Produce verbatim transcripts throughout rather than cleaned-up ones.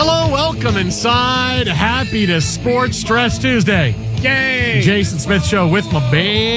Hello, welcome inside. Happy to Sports Stress Tuesday. Yay! Jason Smith Show with my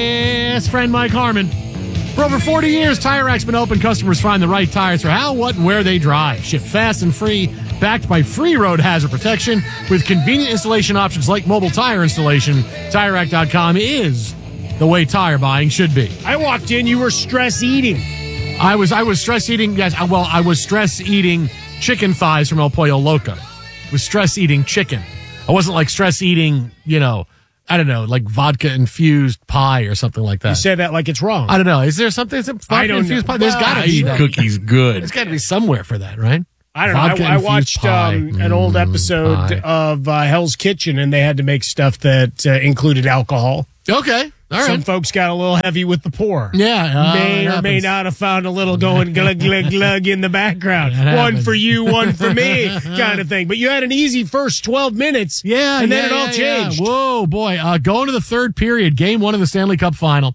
best friend, Mike Harmon. For over forty years, Tire Rack's been open. Customers find the right tires for how, what, and where they drive. Shipped fast and free, backed by free road hazard protection with convenient installation options like mobile tire installation. Tire Rack dot com is the way tire buying should be. I walked in, you were stress eating. I was I was stress eating, yes, well, I was stress eating chicken thighs from El Pollo Loco. I was stress eating chicken. I wasn't like stress eating, you know, I don't know, like vodka infused pie or something like that. You say that like it's wrong. I don't know. Is there something that's vodka infused pie? There's Well, got to I be eat that. Cookies good. There's got to be somewhere for that, right? I don't Vodka know. I, I infused watched pie. um, an old Mm, episode pie. of uh, Hell's Kitchen, and they had to make stuff that uh, included alcohol. Okay. All Some right. folks got a little heavy with the pour. Yeah. uh, may it or may happens. not have found a little going glug, glug, glug in the background. That One happens. for you, one for me kind of thing. But you had an easy first twelve minutes. Yeah, And yeah, then it all yeah, yeah. changed. Whoa, boy. Uh, going to the third period, game one of the Stanley Cup final.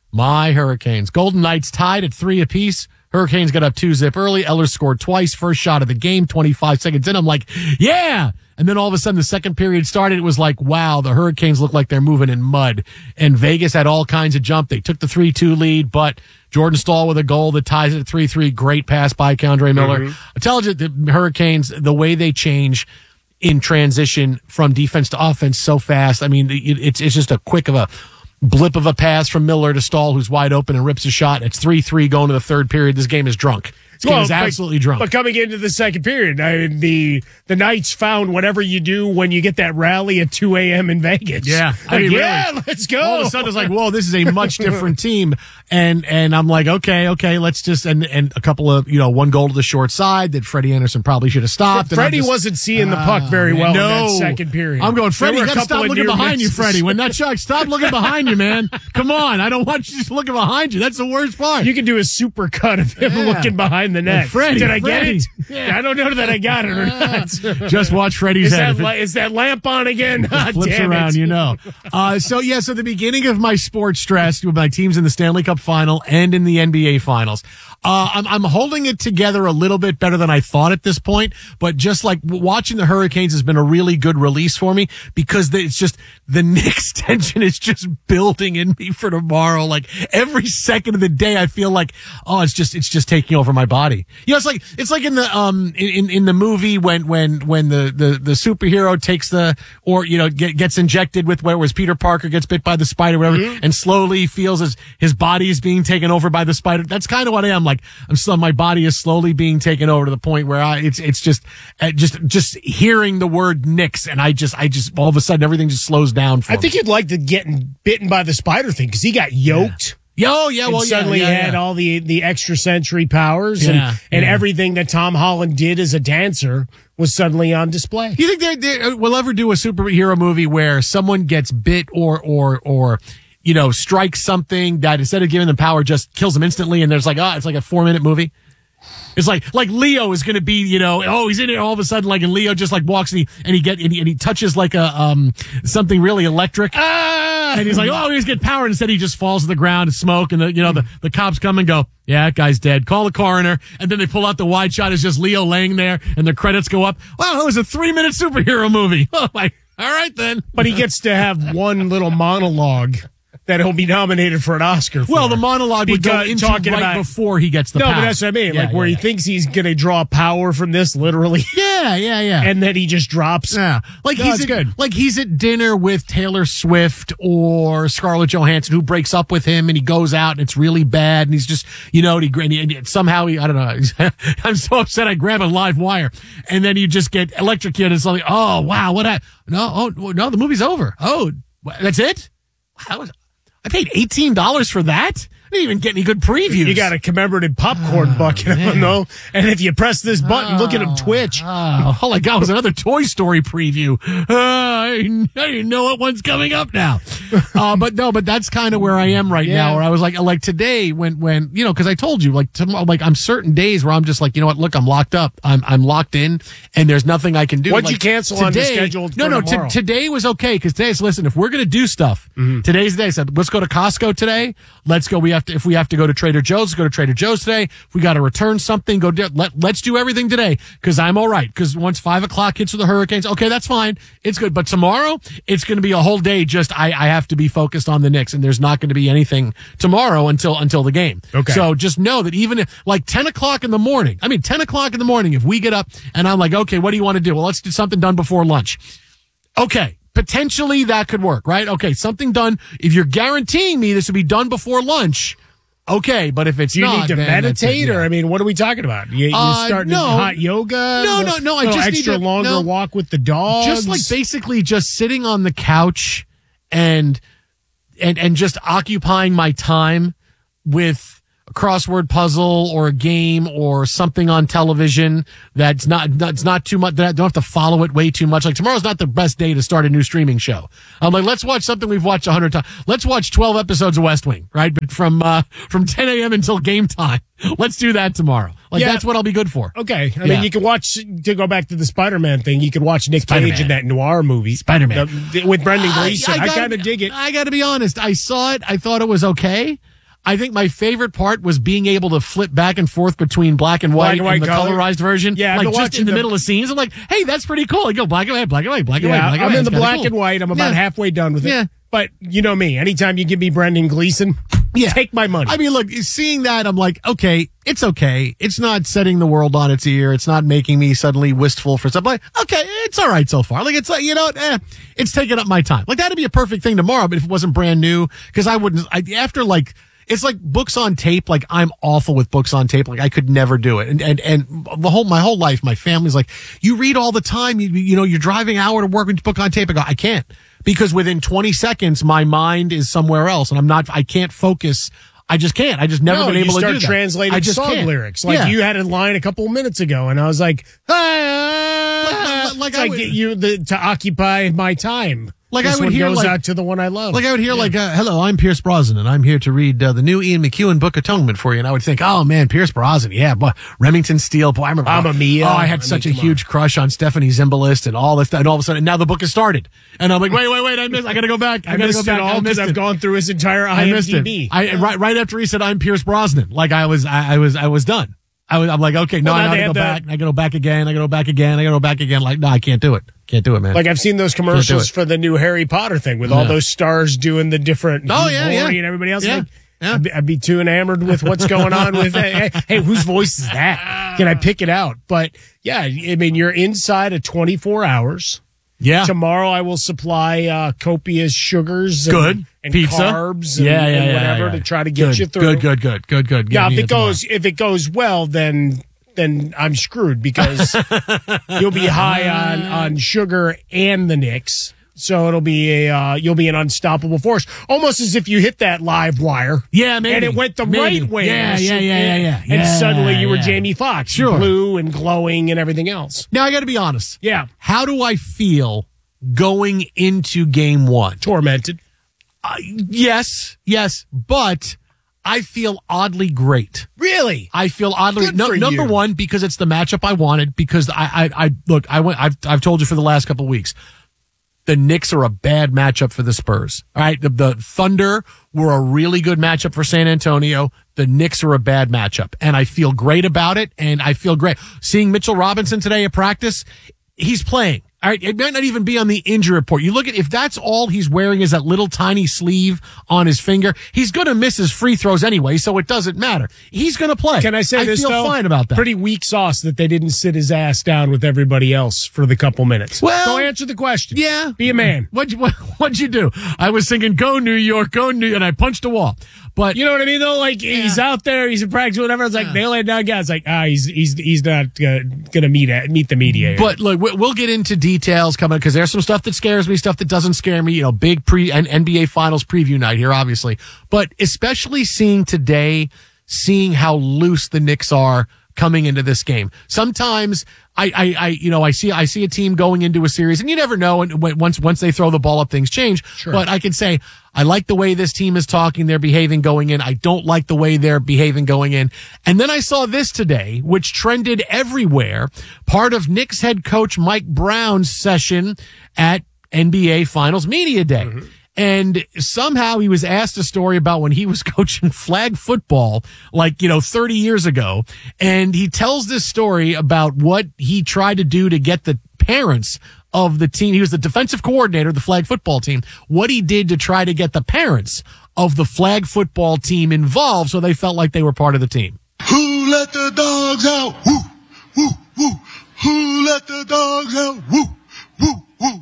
My Hurricanes. Golden Knights tied at three apiece. Hurricanes got up two zip early. Eller scored twice. First shot of the game, twenty-five seconds in. I'm like, yeah. And then all of a sudden the second period started. It was like, wow, the Hurricanes look like they're moving in mud. And Vegas had all kinds of jump. They took the three two lead, but Jordan Staal with a goal that ties it at three three. Great pass by K'Andre Miller. Mm-hmm. I tell you, the Hurricanes, the way they change in transition from defense to offense so fast. I mean, it, it's it's just a quick of a blip of a pass from Miller to Staal, who's wide open and rips a shot. It's three three going to the third period. This game is drunk. This game Well, is but- absolutely drunk. But coming into the second period, I mean, the the Knights found whatever you do when you get that rally at two a.m. in Vegas. Yeah. I Like, mean, yeah, really. let's go. All of a sudden, it's like, whoa, this is a much different team. And and I'm like, okay, okay, let's just, and and a couple of, you know, one goal to the short side that Freddie Anderson probably should have stopped. And I'm Freddie just- wasn't seeing the puck very well no. in that second period. I'm going, There Freddie, were you a got to couple stop of looking near behind you, misses. Freddie. When that shot, stop looking behind you, man. Come on. I don't want you just looking behind you. That's the worst part. You can do a super cut of him Yeah. looking behind the net. And Freddie, Did I Freddie. get it? Yeah. I don't know that I got it or not. Just watch Freddie's Is head. that, If it- li- is that lamp on again? Ah, flips damn around, it. you know. Uh, so, yeah, so the beginning of my sports stress with my teams in the Stanley Cup final and in the N B A finals. Uh, I'm, I'm holding it together a little bit better than I thought at this point, but just like w- watching the Hurricanes has been a really good release for me because the, it's just the Knicks tension is just building in me for tomorrow. Like every second of the day, I feel like, oh, it's just, it's just taking over my body. You know, it's like, it's like in the, um, in, in the movie when, when, when the, the, the superhero takes the, or, you know, get, gets injected with where it was Peter Parker gets bit by the spider, whatever, Mm-hmm. and slowly feels as his body is being taken over by the spider. That's kind of what I am. Like, I'm still, my body is slowly being taken over to the point where I, it's, it's just, uh, just, just hearing the word Knicks, and I just, I just, all of a sudden, everything just slows down for I me. think you'd like the getting bitten by the spider thing because he got yoked. Yo, yeah, And well, yeah, suddenly yeah, had yeah. all the, the extrasensory powers and, Yeah, and yeah. everything that Tom Holland did as a dancer was suddenly on display. Do you think they, they will ever do a superhero movie where someone gets bit or, or, or, you know, strikes something that instead of giving them power just kills them instantly, and there's like, oh, it's like a four minute movie? It's like, like Leo is going to be, you know, oh, he's in it all of a sudden, like, and Leo just like walks and he, and he get, and he, and he touches like a, um, something really electric. Ah! And he's like, oh, he's getting power. And instead he just falls to the ground and smoke. And the, you know, the, the cops come and go, yeah, that guy's dead. Call the coroner. And then they pull out the wide shot. It's just Leo laying there and the credits go up. Wow, it was a three minute superhero movie. Oh my, all right then. But he gets to have one little monologue that he'll be nominated for an Oscar for. Well, the monologue would go Because into talking right about- before he gets the No, power. but that's what I mean. Yeah, like where yeah, he thinks he's going to draw power from this literally. Yeah, yeah, yeah. And then he just drops. Yeah, like No, he's it's at, good. like he's at dinner with Taylor Swift or Scarlett Johansson, who breaks up with him, and he goes out and it's really bad, and he's just, you know, and he, and he and somehow he, I don't know, I'm so upset I grab a live wire, and then you just get electrocuted. It's like, oh wow, what I no, oh no, the movie's over. Oh, that's it. Wow, that was, I paid eighteen dollars for that. I didn't even get any good previews. You got a commemorative popcorn Oh, bucket, I don't know. And if you press this button, look at him twitch. Oh, all I got was another Toy Story preview. Oh, I didn't know what one's coming up now. uh, but no, but that's kind of where I am right Yeah. now. Where I was like, like today when when you know, because I told you like tomorrow, like I'm certain days where I'm just like, you know what? Look, I'm locked up. I'm I'm locked in, and there's nothing I can do. What'd like, you cancel on the schedule No, for no. tomorrow? T- today was okay because today's listen. If we're gonna do stuff, Mm-hmm. today's the day. I said, let's go to Costco today. Let's go. We have to. If we have to go to Trader Joe's, let's go to Trader Joe's today. If we got to return something, go do, let let's do everything today because I'm all right. Because once five o'clock hits with the hurricanes, okay, that's fine. It's good. But tomorrow, it's going to be a whole day. Just I, I have to be focused on the Knicks, and there's not going to be anything tomorrow until until the game. Okay. So just know that even if like ten o'clock in the morning, I mean ten o'clock in the morning, if we get up and I'm like, okay, what do you want to do? Well, let's do something done before lunch. Okay. Potentially that could work, right? Okay. Something done. If you're guaranteeing me this will be done before lunch, okay. But if it's Do you not, need to then that's it, meditate, yeah. or I mean, what are we talking about? You, you Uh, starting no. hot yoga? No, no, no, I Little just need extra to- longer no. walk with the dogs. Just like basically just sitting on the couch and and and just occupying my time with a crossword puzzle or a game or something on television that's not that's not too much, that I don't have to follow it way too much. Like tomorrow's not the best day to start a new streaming show. I'm like, let's watch something we've watched a hundred times. Let's watch twelve episodes of West Wing, right? But from uh from ten a.m. until game time. Let's do that tomorrow. Like Yeah. that's what I'll be good for. Okay, I Yeah. mean, you can watch, to go back to the Spider-Man thing, you could watch Nick Spider-Man. Cage in that noir movie. Spider-Man. The- with Brendan Gleeson. I, gotta- kind of dig it. I got to be honest. I saw it. I thought it was okay. I think my favorite part was being able to flip back and forth between black and white, Black and white and the color. colorized version. Yeah, I've like been just watching in the, the- middle of scenes. I'm like, hey, that's pretty cool. I go black and white, black and white, black and white, Yeah, black and I'm white. in the It's kinda black cool. and white. I'm about Yeah. halfway done with it. Yeah. But you know me. Anytime you give me Brendan Gleeson, Yeah. take my money. I mean, look, seeing that, I'm like, okay, it's okay. It's not setting the world on its ear. It's not making me suddenly wistful for something. Like, okay, it's all right so far. Like, it's like, you know, what, eh, it's taking up my time. Like, that'd be a perfect thing tomorrow, but if it wasn't brand new, because I wouldn't, I, after like, it's like books on tape. Like I'm awful with books on tape. Like I could never do it. And, and, and the whole, my whole life, my family's like, you read all the time. You, you know, you're driving an hour to work with book on tape. I go, I can't, because within twenty seconds, my mind is somewhere else and I'm not, I can't focus. I just can't. I just never no, been able you to start do that. translating I just song can't. lyrics. Like Yeah. you had a line a couple of minutes ago, and I was like, ah, Like- like it's I like would- you the, to occupy my time. Like This I would one hear goes like- out to the one I love. Like I would hear like, uh, hello, I'm Pierce Brosnan and I'm here to read uh, the new Ian McEwan book Atonement for you. And I would think, oh man, Pierce Brosnan. Yeah. Boy, Remington Steele. Boy, I remember. Mamma Mia. Oh, I had I such mean, a come huge crush on Stephanie Zimbalist and all this stuff. And all of a sudden, now the book has started. And I'm like, wait, wait, wait. I missed, I gotta go back. I, I gotta missed go back. it all I because missed I've it. gone through his entire I missed it. IMDb. I, right, right after he said, I'm Pierce Brosnan. Like I was, I, I was, I was done. I was, I'm like, okay, no, Well, now I they gotta go have back. I gotta go back again. I gotta go back again. I gotta go back again. Like, no, I can't do it. Can't do it, man. Like I've seen those commercials it. for the new Harry Potter thing with all Yeah. those stars doing the different Oh, yeah, Rory yeah. and everybody else. Yeah, Like, yeah. I'd, be, I'd be too enamored with what's going on with it. Hey, hey, whose voice is that? Can I pick it out? But yeah, I mean, you're inside of twenty-four hours. yeah. Tomorrow I will supply uh, copious sugars and, Good. and Pizza. carbs and, Yeah, yeah, and yeah, whatever yeah, yeah. to try to get good, you through. Good, good, good, good, good. Yeah, Give if me it tomorrow. goes if it goes well, then then I'm screwed because you'll be high on on sugar and the Knicks. So it'll be a uh, you'll be an unstoppable force, almost as if you hit that live wire. Yeah, maybe. And it went the Maybe. right way. Yeah, yeah, yeah, yeah, yeah. And Yeah, suddenly you were yeah. Jamie Foxx, Sure. blue and glowing and everything else. Now I got to be honest. Yeah, How do I feel going into game one? tormented. Uh, yes, yes, but I feel oddly great. Really? I feel oddly Good no, for number you. one because it's the matchup I wanted. Because I, I, I look, I went. I've, I've told you for the last couple of weeks. The Knicks are a bad matchup for the Spurs. All right. The, the Thunder were a really good matchup for San Antonio. The Knicks are a bad matchup. And I feel great about it. And I feel great. Seeing Mitchell Robinson today at practice, he's playing. All right. It might not even be on the injury report. You look at, if that's all he's wearing is that little tiny sleeve on his finger, he's going to miss his free throws anyway. So it doesn't matter. He's going to play. Can I say I this feel though? fine about that. Pretty weak sauce that they didn't sit his ass down with everybody else for the couple minutes. Well, so answer the question. Yeah. Be a man. What'd you, what, what'd you do? I was thinking, go New York, go New York, and I punched a wall. But You know what I mean, though? Like, he's out there, he's in practice, whatever. It's like, Yeah. they lay down guys. Like, ah, he's he's he's not uh, going to meet at, meet the media. But look, we- we'll get into details coming because there's some stuff that scares me, stuff that doesn't scare me. You know, big pre and N B A Finals preview night here, obviously. But especially seeing today, seeing how loose the Knicks are coming into this game. Sometimes I, I, I, you know, I see, I see a team going into a series, and you never know. And once, once they throw the ball up, things change. Sure. But I can say, I like the way this team is talking, they're behaving going in. I don't like the way they're behaving going in. And then I saw this today, which trended everywhere. Part of Knicks head coach Mike Brown's session at N B A Finals Media Day. Mm-hmm. And somehow he was asked a story about when he was coaching flag football, like, you know, thirty years ago. And he tells this story about what he tried to do to get the parents of the team. He was the defensive coordinator of the flag football team. What he did to try to get the parents of the flag football team involved so they felt like they were part of the team. Who let the dogs out? Woo, woo, woo. Who let the dogs out? Woo, woo, woo.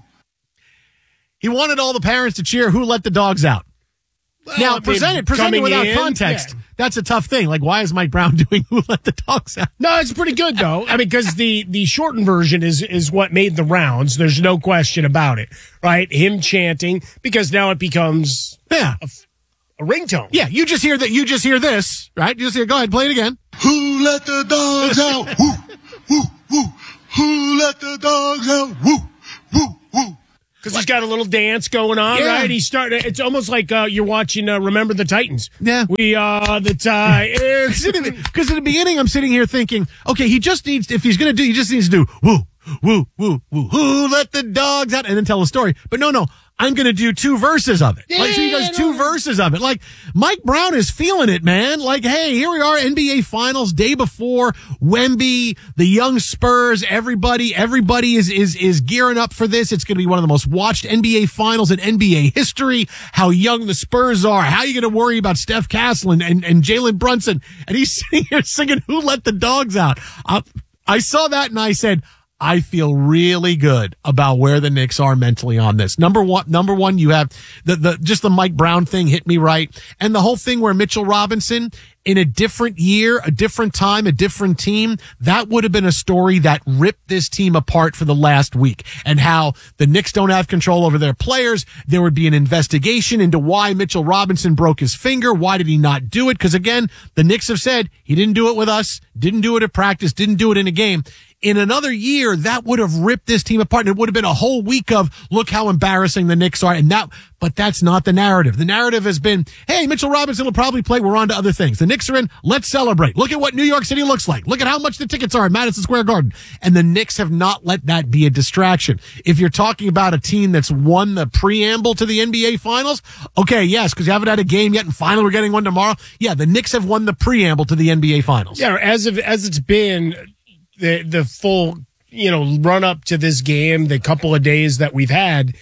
He wanted all the parents to cheer "Who let the dogs out." Well, now, present it, present it without in, context. Yeah. That's a tough thing. Like, why is Mike Brown doing "Who let the dogs out"? No, it's pretty good though. I mean, because the the shortened version is is what made the rounds. There's no question about it, right? Him chanting, because now it becomes yeah a, a ringtone. Yeah, you just hear that. You just hear this, right? You just hear. Go ahead, play it again. Who let the dogs out? Woo, woo, woo. Who let the dogs out? Woo, woo, woo. Because he's got a little dance going on, yeah. right? He started. It's almost like uh, you're watching uh, Remember the Titans. Yeah, we are the Titans. Because in the beginning, I'm sitting here thinking, okay, he just needs, if he's going to do, he just needs to do woo, woo, woo, woo, who let the dogs out, and then tell a story. But no, no. I'm going to do two verses of it. Yeah, like, so he does two no. verses of it. Like, Mike Brown is feeling it, man. Like, hey, here we are, N B A Finals, day before, Wemby, the young Spurs, everybody, everybody is, is, is gearing up for this. It's going to be one of the most watched N B A Finals in N B A history. How young the Spurs are. How are you going to worry about Steph Castle and, and, and Jalen Brunson? And he's sitting here singing, "Who let the dogs out?" I, I saw that and I said, I feel really good about where the Knicks are mentally on this. Number one, number one, you have the, the, just the Mike Brown thing hit me right. And the whole thing where Mitchell Robinson, in a different year, a different time, a different team, that would have been a story that ripped this team apart for the last week. And how the Knicks don't have control over their players. There would be an investigation into why Mitchell Robinson broke his finger. Why did he not do it? Because again, the Knicks have said he didn't do it with us, didn't do it at practice, didn't do it in a game. In another year, that would have ripped this team apart. And it would have been a whole week of, look how embarrassing the Knicks are. And that, but that's not the narrative. The narrative has been, hey, Mitchell Robinson will probably play. We're on to other things. The Knicks are in. Let's celebrate. Look at what New York City looks like. Look at how much the tickets are at Madison Square Garden. And the Knicks have not let that be a distraction. If you're talking about a team that's won the preamble to the N B A Finals, okay, yes, because you haven't had a game yet, and finally we're getting one tomorrow. Yeah, the Knicks have won the preamble to the N B A Finals. Yeah, as of, as it's been the the full, you know, run up to this game, the couple of days that we've had,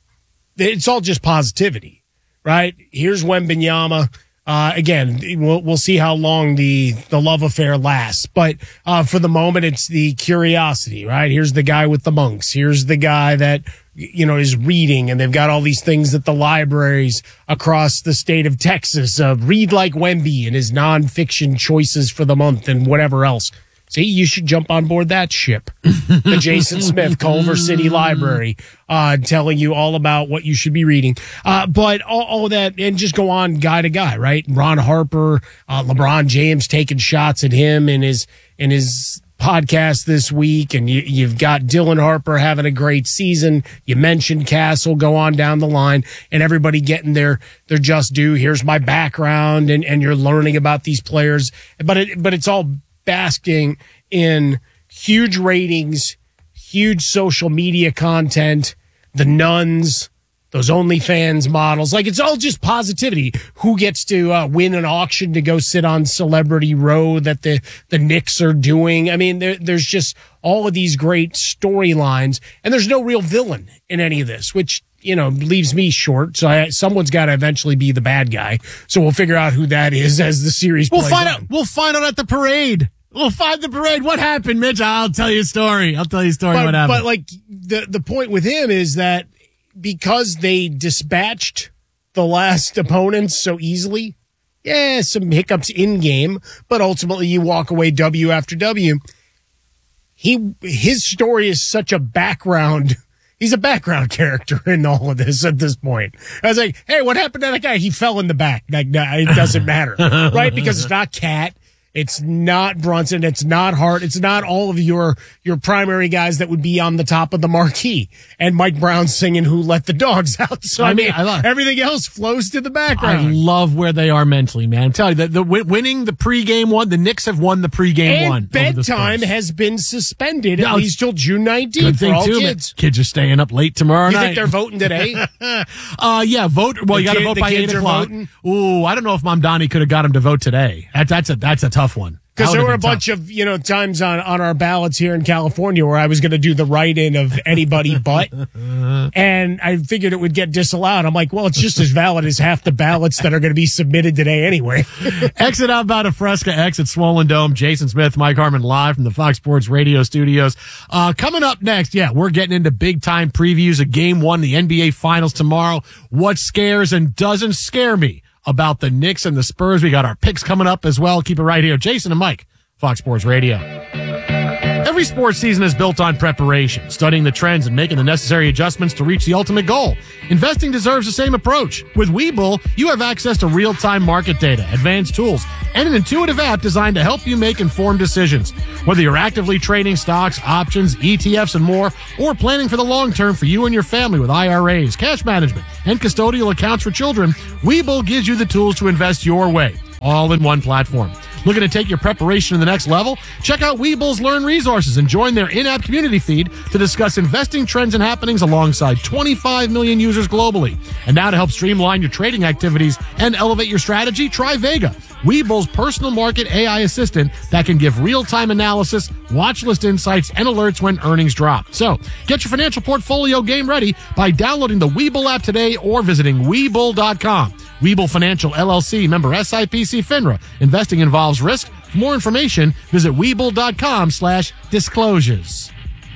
it's all just positivity, right? Here's Wembanyama. Uh, again, we'll we'll see how long the the love affair lasts, but uh, for the moment, it's the curiosity, right? Here's the guy with the monks. Here's the guy that, you know, is reading, and they've got all these things at the libraries across the state of Texas. Uh, read like Wemby and his nonfiction choices for the month and whatever else. See, you should jump on board that ship. The Jason Smith Culver City Library, uh, telling you all about what you should be reading. Uh, but all, all that, and just go on guy to guy, right? Ron Harper, uh, LeBron James taking shots at him in his, in his podcast this week. And you, you've got Dylan Harper having a great season. You mentioned Castle, go on down the line, and everybody getting their, their just due. Here's my background, and, and you're learning about these players. But it, but it's all basking in huge ratings, huge social media content, the nuns, those OnlyFans models. Like, it's all just positivity. Who gets to uh, win an auction to go sit on Celebrity Row that the, the Knicks are doing? I mean, there, there's just all of these great storylines, and there's no real villain in any of this, which, you know, leaves me short. So I, someone's got to eventually be the bad guy. So we'll figure out who that is as the series we'll plays find on. out. We'll find out at the parade. We'll find the parade. What happened, Mitch? I'll tell you a story. I'll tell you a story. But, what happened. but like the the point with him is that because they dispatched the last opponents so easily, yeah, some hiccups in game, but ultimately you walk away W after W. He his story is such a background. He's a background character in all of this at this point. I was like, hey, what happened to that guy? He fell in the back. Like, nah, it doesn't matter, right? Because it's not Cat. It's not Brunson. It's not Hart. It's not all of your your primary guys that would be on the top of the marquee. And Mike Brown singing "Who Let the Dogs Out." So I, I mean, mean I love, everything else flows to the background. I love where they are mentally, man. I'm telling you, the, the winning the pregame one, the Knicks have won the pregame and one. Bedtime has been suspended no, at least till June nineteenth. Good thing for all too, kids. Man. Kids are staying up late tomorrow you night. You think they're voting today? uh, yeah, vote. Well, the you got to kid, vote by eight o'clock. Ooh, I don't know if Mom Donnie could have got him to vote today. That, that's a that's a tough one. Because there were a tough. bunch of, you know, times on, on our ballots here in California where I was going to do the write-in of anybody but, and I figured it would get disallowed. I'm like, well, it's just as valid as half the ballots that are going to be submitted today anyway. Exit outbound of Fresca, exit Swollen Dome. Jason Smith, Mike Harmon live from the Fox Sports Radio studios. Uh, coming up next, yeah, we're getting into big-time previews of Game one, the N B A Finals tomorrow. What scares and doesn't scare me about the Knicks and the Spurs. We got our picks coming up as well. Keep it right here. Jason and Mike, Fox Sports Radio. Every sports season is built on preparation, studying the trends and making the necessary adjustments to reach the ultimate goal. Investing deserves the same approach. With Webull, you have access to real-time market data, advanced tools, and an intuitive app designed to help you make informed decisions. Whether you're actively trading stocks, options, E T Fs, and more, or planning for the long term for you and your family with I R As, cash management, and custodial accounts for children, Webull gives you the tools to invest your way, all in one platform. Looking to take your preparation to the next level? Check out Webull's Learn Resources and join their in-app community feed to discuss investing trends and happenings alongside twenty-five million users globally. And now to help streamline your trading activities and elevate your strategy, try Vega, Webull's personal market A I assistant that can give real-time analysis, watch list insights, and alerts when earnings drop. So, get your financial portfolio game ready by downloading the Webull app today or visiting Webull dot com. Webull Financial L L C, member S I P C FINRA. Investing involves risk. For more information, visit Webull dot com slash disclosures.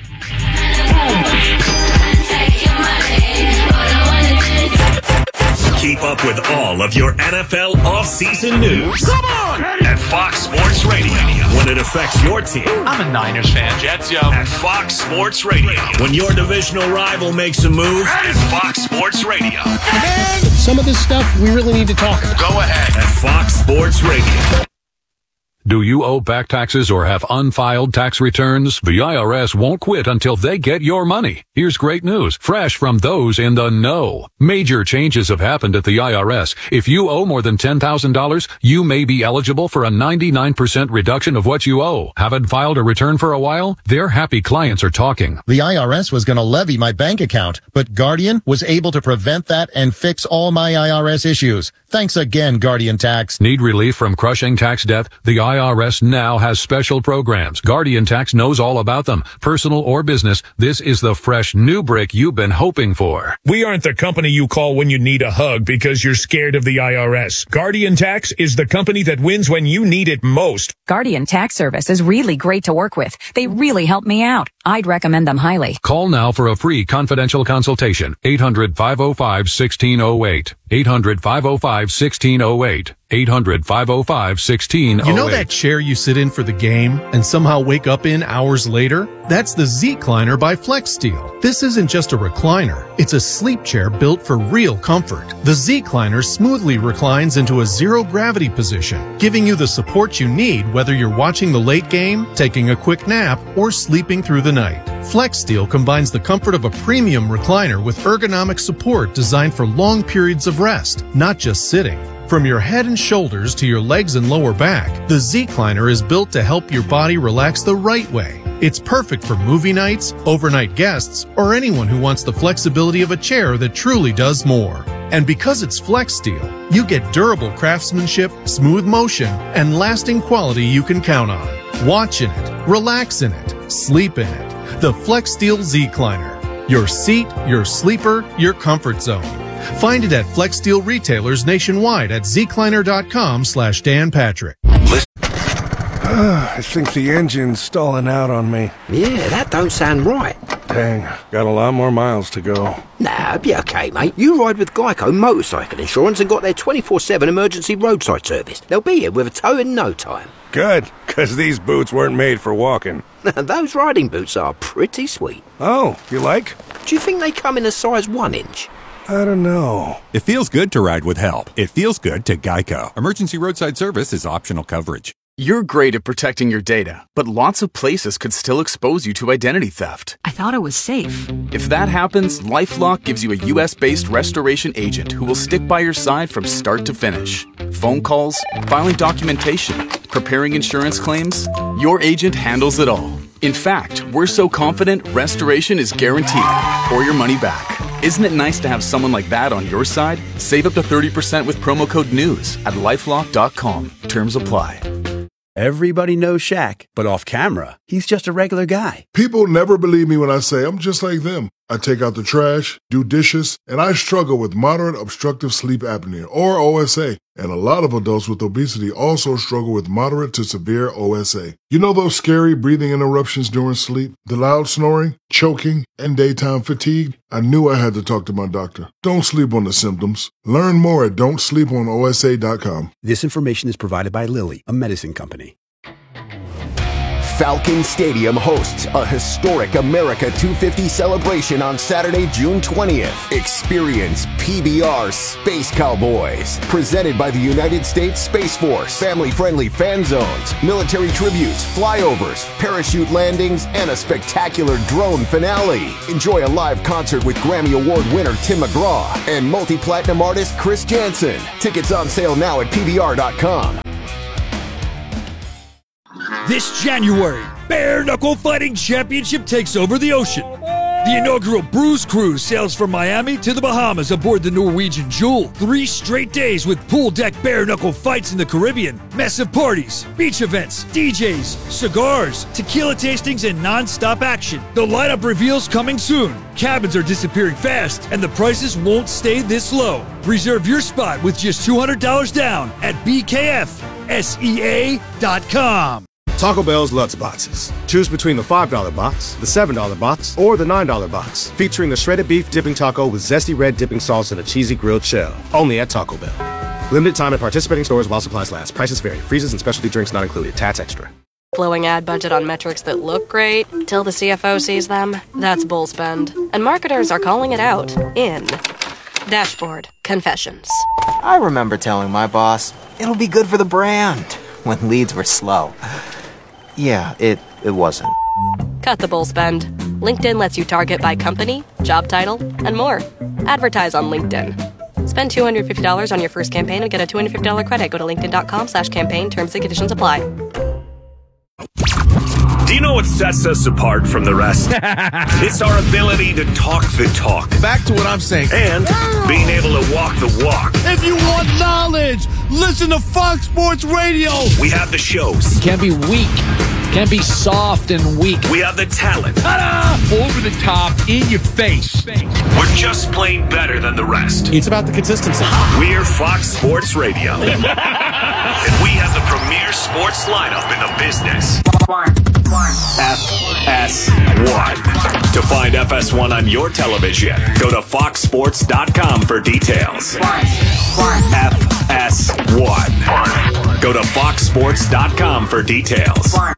Keep up with all of your N F L offseason news. Come on! At Fox Sports Radio. When it affects your team. I'm a Niners fan. Jets, yo. At Fox Sports Radio. When your divisional rival makes a move. At Fox Sports Radio. And some of this stuff we really need to talk about. Go ahead. At Fox Sports Radio. Do you owe back taxes or have unfiled tax returns? The I R S won't quit until they get your money. Here's great news, fresh from those in the know. Major changes have happened at the I R S. If you owe more than ten thousand dollars, you may be eligible for a ninety-nine percent reduction of what you owe. Haven't filed a return for a while? Their happy clients are talking. The I R S was going to levy my bank account, but Guardian was able to prevent that and fix all my I R S issues. Thanks again, Guardian Tax. Need relief from crushing tax debt? The I R S now has special programs. Guardian Tax knows all about them. Personal or business, this is the fresh new brick you've been hoping for. We aren't the company you call when you need a hug because you're scared of the I R S. Guardian Tax is the company that wins when you need it most. Guardian Tax Service is really great to work with. They really help me out. I'd recommend them highly. Call now for a free confidential consultation. eight hundred, five oh five, one six oh eight. eight hundred, five oh five, one six oh eight. eight hundred, five oh five, one six oh eight. You know that chair you sit in for the game and somehow wake up in hours later? That's the Z-Cliner by FlexSteel. This isn't just a recliner. It's a sleep chair built for real comfort. The Z-Cliner smoothly reclines into a zero-gravity position, giving you the support you need whether you're watching the late game, taking a quick nap, or sleeping through the night. FlexSteel combines the comfort of a premium recliner with ergonomic support designed for long periods of rest, not just sitting. From your head and shoulders to your legs and lower back, the Z-Cliner is built to help your body relax the right way. It's perfect for movie nights, overnight guests, or anyone who wants the flexibility of a chair that truly does more. And because it's FlexSteel, you get durable craftsmanship, smooth motion, and lasting quality you can count on. Watch in it, relax in it, sleep in it. The FlexSteel Z-Cliner. Your seat, your sleeper, your comfort zone. Find it at FlexSteel retailers nationwide at zcliner.com slash Dan Patrick. I think the engine's stalling out on me. Yeah, that don't sound right. Dang, got a lot more miles to go. Nah, be okay, mate. You ride with Geico Motorcycle Insurance and got their twenty-four seven emergency roadside service. They'll be here with a tow in no time. Good, because these boots weren't made for walking. Those riding boots are pretty sweet. Oh, you like? Do you think they come in a size one inch? I don't know. It feels good to ride with help. It feels good to Geico. Emergency roadside service is optional coverage. You're great at protecting your data, but lots of places could still expose you to identity theft. I thought it was safe. If that happens, LifeLock gives you a U S-based restoration agent who will stick by your side from start to finish. Phone calls, filing documentation, preparing insurance claims, your agent handles it all. In fact, we're so confident restoration is guaranteed or your money back. Isn't it nice to have someone like that on your side? Save up to thirty percent with promo code NEWS at lifelock dot com. Terms apply. Everybody knows Shaq, but off camera, he's just a regular guy. People never believe me when I say I'm just like them. I take out the trash, do dishes, and I struggle with moderate obstructive sleep apnea, or O S A. And a lot of adults with obesity also struggle with moderate to severe O S A. You know those scary breathing interruptions during sleep, the loud snoring, choking, and daytime fatigue? I knew I had to talk to my doctor. Don't sleep on the symptoms. Learn more at don't sleep on O S A dot com. This information is provided by Lilly, a medicine company. Falcon Stadium hosts a historic America two fifty celebration on Saturday, June twentieth. Experience P B R Space Cowboys, presented by the United States Space Force. Family-friendly fan zones, military tributes, flyovers, parachute landings, and a spectacular drone finale. Enjoy a live concert with Grammy Award winner Tim McGraw and multi-platinum artist Chris Jansen. Tickets on sale now at P B R dot com. This January, Bare Knuckle Fighting Championship takes over the ocean. The inaugural Bruise Cruise sails from Miami to the Bahamas aboard the Norwegian Jewel. Three straight days with pool deck bare knuckle fights in the Caribbean, massive parties, beach events, D Js, cigars, tequila tastings, and non-stop action. The lineup reveals coming soon. Cabins are disappearing fast, and the prices won't stay this low. Reserve your spot with just two hundred dollars down at B K F S E A dot com. Taco Bell's Lutz Boxes. Choose between the five dollar box, the seven dollar box, or the nine dollar box, featuring the shredded beef dipping taco with zesty red dipping sauce and a cheesy grilled shell. Only at Taco Bell. Limited time at participating stores while supplies last. Prices vary. Freezes and specialty drinks not included. Tax extra. Blowing ad budget on metrics that look great till the C F O sees them? That's bull spend. And marketers are calling it out in Dashboard Confessions. I remember telling my boss, it'll be good for the brand, when leads were slow. Yeah, it, it wasn't. Cut the bull spend. LinkedIn lets you target by company, job title, and more. Advertise on LinkedIn. Spend two hundred fifty dollars on your first campaign and get a two hundred fifty dollars credit. Go to linkedin.com slash campaign. Terms and conditions apply. Do you know what sets us apart from the rest? It's our ability to talk the talk. Back to what I'm saying. And being able to walk the walk. If you want knowledge, listen to Fox Sports Radio. We have the shows. You can't be weak. Can't be soft and weak. We have the talent. Ta-da! Over the top, in your face. We're just plain better than the rest. It's about the consistency. We're Fox Sports Radio. And we have the premier sports lineup in the business. F S one. To find F S one on your television, go to fox sports dot com for details. F S one. Go to fox sports dot com for details.